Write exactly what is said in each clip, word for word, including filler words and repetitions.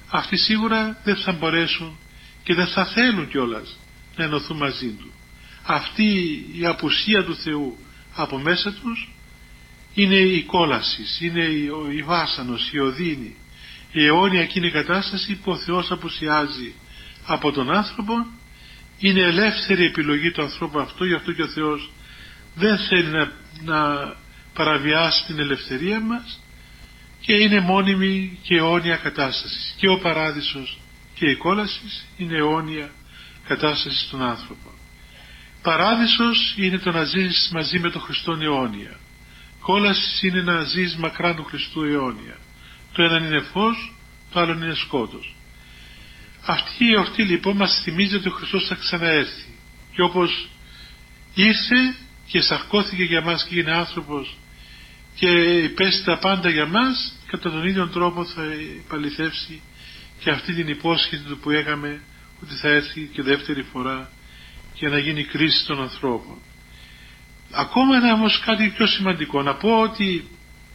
αυτοί σίγουρα δεν θα μπορέσουν και δεν θα θέλουν κιόλας να ενωθούν μαζί του. Αυτή η απουσία του Θεού από μέσα τους είναι η κόλαση, είναι η βάσανος, η οδύνη, η αιώνια εκείνη κατάσταση που ο Θεός απουσιάζει από τον άνθρωπο. Είναι ελεύθερη επιλογή του ανθρώπου αυτό, γι' αυτό και ο Θεός δεν θέλει να, να παραβιάσει την ελευθερία μας, και είναι μόνιμη και αιώνια κατάσταση. Και ο παράδεισος και η κόλαση είναι αιώνια κατάσταση στον άνθρωπο. Παράδεισος είναι το να ζεις μαζί με τον Χριστόν αιώνια. Κόλαση είναι να ζεις μακράν του Χριστού αιώνια. Το ένα είναι φως, το άλλο είναι σκότος. Αυτή η εορτή λοιπόν μας θυμίζει ότι ο Χριστός θα ξαναέρθει, και όπως ήρθε και σαρκώθηκε για μας και είναι άνθρωπος και υπέστη τα πάντα για μας, κατά τον ίδιο τρόπο θα επαληθεύσει και αυτή την υπόσχεση του που έκαμε, ότι θα έρθει και δεύτερη φορά και να γίνει κρίση των ανθρώπων. Ακόμα ένα όμως κάτι πιο σημαντικό, να πω ότι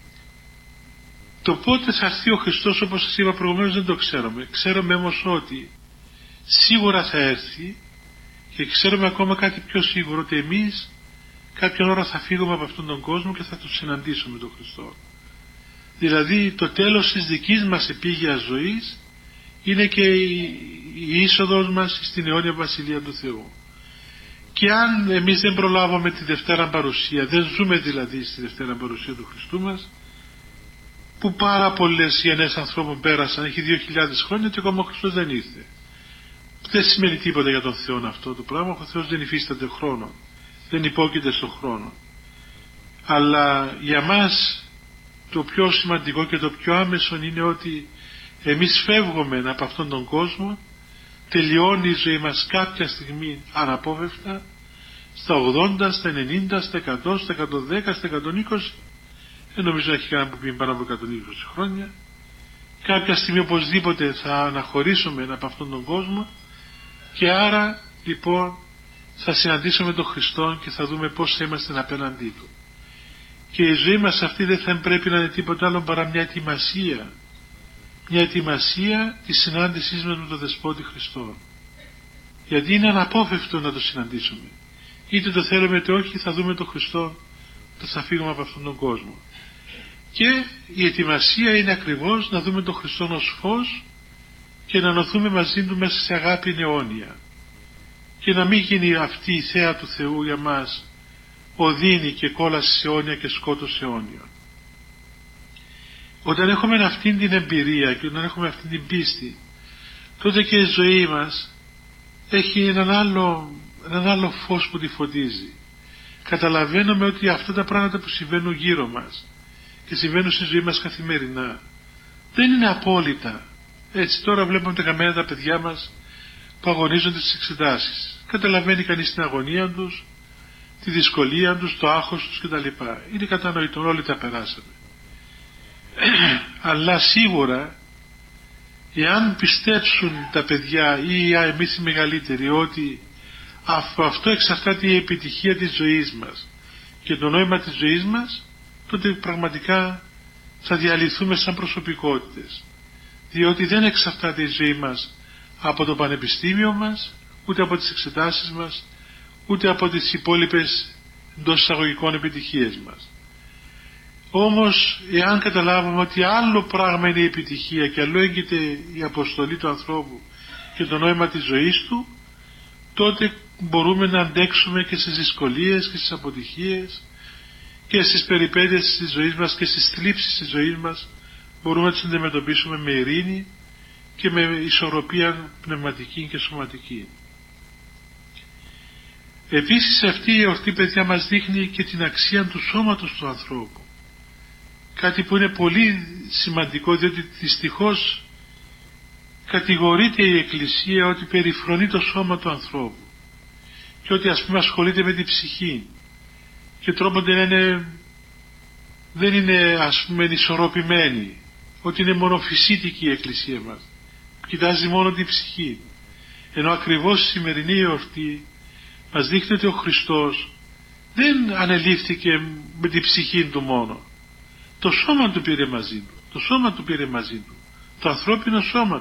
το πότε θα έρθει ο Χριστός, όπως σας είπα προηγουμένως, δεν το ξέρουμε. Ξέρουμε όμως ότι σίγουρα θα έρθει, και ξέρουμε ακόμα κάτι πιο σίγουρο, ότι εμείς κάποιον ώρα θα φύγουμε από αυτόν τον κόσμο και θα τον συναντήσουμε τον Χριστό. Δηλαδή το τέλος της δικής μας επίγειας ζωής είναι και η, η είσοδος μας στην αιώνια Βασιλεία του Θεού. Και αν εμείς δεν προλάβουμε τη Δευτέρα Παρουσία, δεν ζούμε δηλαδή στη Δευτέρα Παρουσία του Χριστού μας, που πάρα πολλές γενναίες ανθρώπων πέρασαν, έχει δύο χιλιάδες χρόνια και ακόμα ο Χριστός δεν ήρθε. Δεν σημαίνει τίποτα για τον Θεό αυτό το πράγμα. Ο Θεός δεν υφίσταται χρόνο, δεν υπόκειται στον χρόνο. Αλλά για μας το πιο σημαντικό και το πιο άμεσο είναι ότι εμείς φεύγουμε από αυτόν τον κόσμο, τελειώνει η ζωή μας κάποια στιγμή αναπόφευκτα, στα ογδόντα, στα ενενήντα, στα εκατό, στα εκατόν δέκα, στα εκατόν είκοσι, δεν νομίζω να έχει κανένα που πει πάνω από εκατόν είκοσι χρόνια. Κάποια στιγμή οπωσδήποτε θα αναχωρήσουμε από αυτόν τον κόσμο, και άρα λοιπόν θα συναντήσουμε τον Χριστό και θα δούμε πώς θα είμαστε απέναντί του. Και η ζωή μας αυτή δεν θα πρέπει να είναι τίποτα άλλο παρά μια ετοιμασία, μια ετοιμασία της συνάντησής μας με τον Δεσπότη Χριστό, γιατί είναι αναπόφευκτο να το συναντήσουμε, είτε το θέλουμε είτε όχι. Θα δούμε τον Χριστό, θα φύγουμε από αυτόν τον κόσμο, και η ετοιμασία είναι ακριβώς να δούμε τον Χριστό ως φως και να ενωθούμε μαζί του μέσα σε αγάπη αιώνια, και να μην γίνει αυτή η θέα του Θεού για μας οδύνη και κόλαση αιώνια και σκότος αιώνιο. Όταν έχουμε αυτή την εμπειρία και όταν έχουμε αυτή την πίστη, τότε και η ζωή μας έχει έναν άλλο, έναν άλλο φως που τη φωτίζει. Καταλαβαίνουμε ότι αυτά τα πράγματα που συμβαίνουν γύρω μας και συμβαίνουν στη ζωή μας καθημερινά δεν είναι απόλυτα. Έτσι τώρα βλέπουμε τα καμένα τα παιδιά μας που αγωνίζονται στις εξετάσεις. Καταλαβαίνει κανείς την αγωνία τους, τη δυσκολία τους, το άγχος τους κτλ. Είναι κατανοητό, όλοι τα περάσαμε. Αλλά σίγουρα εάν πιστέψουν τα παιδιά ή εμείς οι μεγαλύτεροι ότι από αυτό εξαρτάται η επιτυχία της ζωής μας και το νόημα της ζωής μας, τότε πραγματικά θα διαλυθούμε σαν προσωπικότητες, διότι δεν εξαρτάται η ζωή μας από το πανεπιστήμιο μας, ούτε από τις εξετάσεις μας, ούτε από τις υπόλοιπες εντός εισαγωγικών επιτυχίες μας. Όμως εάν καταλάβουμε ότι άλλο πράγμα είναι η επιτυχία και άλλο έγκυται η αποστολή του ανθρώπου και το νόημα της ζωής του, τότε μπορούμε να αντέξουμε και στις δυσκολίες και στις αποτυχίες και στις περιπέτειες της ζωής μας και στις θλίψεις της ζωής μας. Μπορούμε να τις αντιμετωπίσουμε με ειρήνη και με ισορροπία πνευματική και σωματική. Επίσης αυτή η εορτή, παιδιά, μας δείχνει και την αξία του σώματος του ανθρώπου, κάτι που είναι πολύ σημαντικό, διότι δυστυχώς κατηγορείται η Εκκλησία ότι περιφρονεί το σώμα του ανθρώπου και ότι ας πούμε ασχολείται με την ψυχή και τρόπονται να είναι, δεν είναι ας πούμε ισορροπημένη, ότι είναι μονοφυσίτικη η Εκκλησία μας, κοιτάζει μόνο την ψυχή, ενώ ακριβώς η σημερινή εορτή μας δείχνει ότι ο Χριστός δεν ανελήφθηκε με την ψυχή του μόνο, το σώμα του πήρε μαζί του, το σώμα του πήρε μαζί του, το ανθρώπινο σώμα